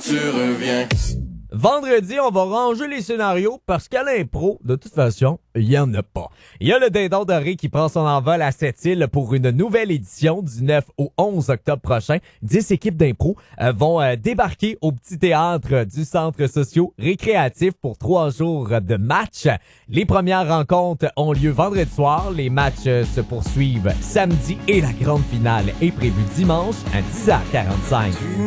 tu reviens. Vendredi, on va ranger les scénarios parce qu'à l'impro, de toute façon, il y en a pas. Il y a le Dindon Doré qui prend son envol à Sept-Îles pour une nouvelle édition du 9 au 11 octobre prochain. 10 équipes d'impro vont débarquer au petit théâtre du centre socio-récréatif pour 3 jours de match. Les premières rencontres ont lieu vendredi soir. Les matchs se poursuivent samedi et la grande finale est prévue dimanche à 10h45.